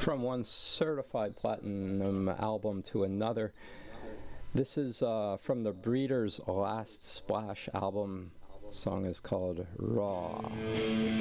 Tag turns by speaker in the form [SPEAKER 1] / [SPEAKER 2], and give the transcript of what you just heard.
[SPEAKER 1] From one certified platinum album to another. This is from the Breeders' Last Splash album. The song is called Raw.